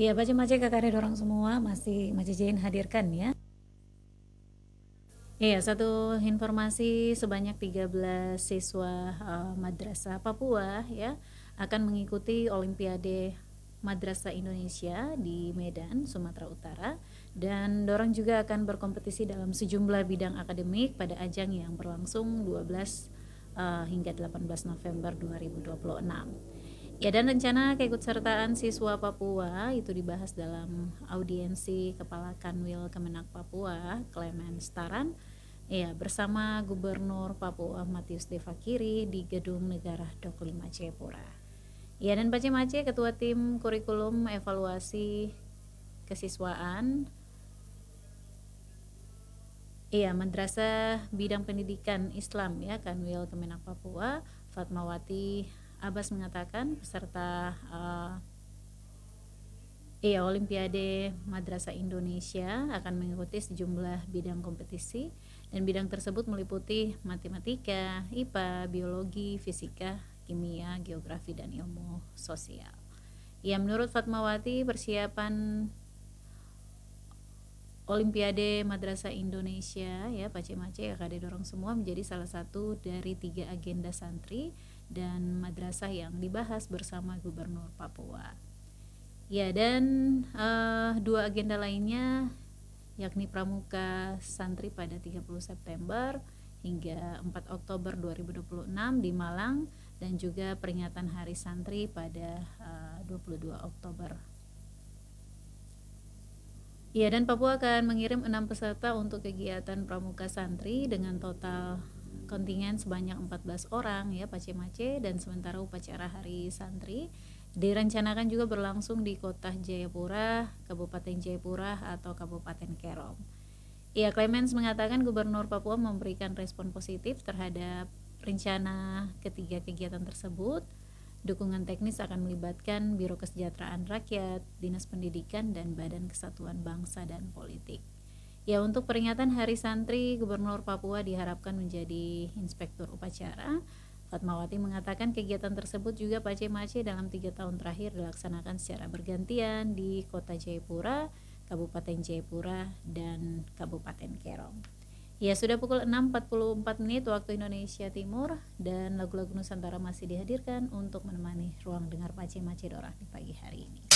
Iya, Baca Mace kakak dorong semua masih Mace Jain hadirkan ya. Iya, satu informasi sebanyak 13 siswa Madrasah Papua ya akan mengikuti Olimpiade Madrasah Indonesia di Medan, Sumatera Utara, dan dorang juga akan berkompetisi dalam sejumlah bidang akademik pada ajang yang berlangsung 12 hingga 18 November 2026. Ya, dan rencana keikutsertaan siswa Papua itu dibahas dalam audiensi Kepala Kanwil Kemenak Papua, Clement Staran, ya, bersama Gubernur Papua Matius Devakiri di Gedung Negara Dok 5 Jayapura. Ya, dan Pace Mace Ketua Tim Kurikulum Evaluasi Kesiswaan Madrasah Bidang Pendidikan Islam ya Kanwil Kemenak Papua, Fatmawati Abbas mengatakan peserta Olimpiade Madrasah Indonesia akan mengikuti sejumlah bidang kompetisi, dan bidang tersebut meliputi matematika, IPA, biologi, fisika, kimia, geografi, dan ilmu sosial. Ya, menurut Fatmawati, persiapan Olimpiade Madrasah Indonesia ya Pace Mace akan didorong semua menjadi salah satu dari 3 agenda santri dan madrasah yang dibahas bersama Gubernur Papua. Ya, dan 2 agenda lainnya yakni Pramuka Santri pada 30 September hingga 4 Oktober 2026 di Malang, dan juga peringatan Hari Santri pada 22 Oktober. Ya, dan Papua akan mengirim 6 peserta untuk kegiatan Pramuka Santri dengan total kontingen sebanyak 14 orang ya Pace Mace, dan sementara upacara Hari Santri direncanakan juga berlangsung di Kota Jayapura, Kabupaten Jayapura atau Kabupaten Kerom. Ya, Clemens mengatakan Gubernur Papua memberikan respon positif terhadap rencana ketiga kegiatan tersebut. Dukungan teknis akan melibatkan Biro Kesejahteraan Rakyat, Dinas Pendidikan, dan Badan Kesatuan Bangsa dan Politik. Ya, untuk peringatan Hari Santri, Gubernur Papua diharapkan menjadi inspektur upacara. Fatmawati mengatakan kegiatan tersebut juga Pace Mace dalam 3 tahun terakhir dilaksanakan secara bergantian di Kota Jayapura, Kabupaten Jayapura, dan Kabupaten Kerom. Ya, sudah pukul 6.44 waktu Indonesia Timur, dan lagu-lagu Nusantara masih dihadirkan untuk menemani ruang dengar Pace Mace Dora di pagi hari ini.